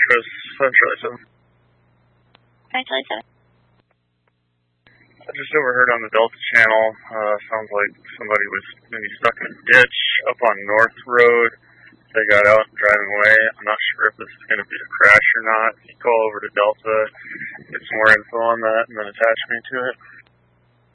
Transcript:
Charlie 7. 527. I just overheard on the Delta channel, sounds like somebody was maybe stuck in a ditch up on North Road. They got out and driving away. I'm not sure if this is going to be a crash or not. If you call over to Delta, get some more info on that, and then attach me to it.